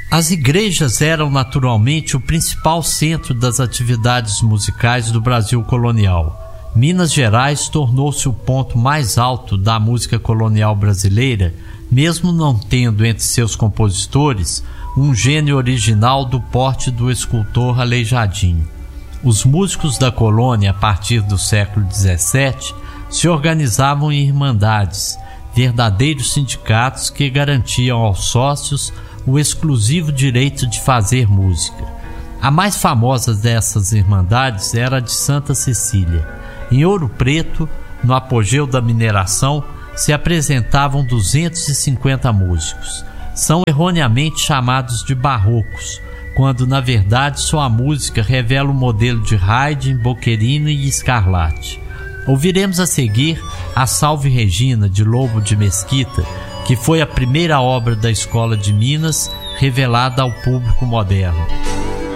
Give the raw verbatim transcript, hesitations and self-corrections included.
As igrejas eram naturalmente o principal centro das atividades musicais do Brasil colonial. Minas Gerais tornou-se o ponto mais alto da música colonial brasileira, mesmo não tendo entre seus compositores um gênio original do porte do escultor Aleijadinho. Os músicos da colônia, a partir do século dezessete, se organizavam em irmandades, verdadeiros sindicatos que garantiam aos sócios o exclusivo direito de fazer música. A mais famosa dessas irmandades era a de Santa Cecília. Em Ouro Preto, no apogeu da mineração, se apresentavam duzentos e cinquenta músicos. São erroneamente chamados de barrocos, quando na verdade sua música revela o modelo de Haydn, Boccherino e Scarlatti. Ouviremos a seguir a Salve Regina, de Lobo de Mesquita, que foi a primeira obra da Escola de Minas revelada ao público moderno.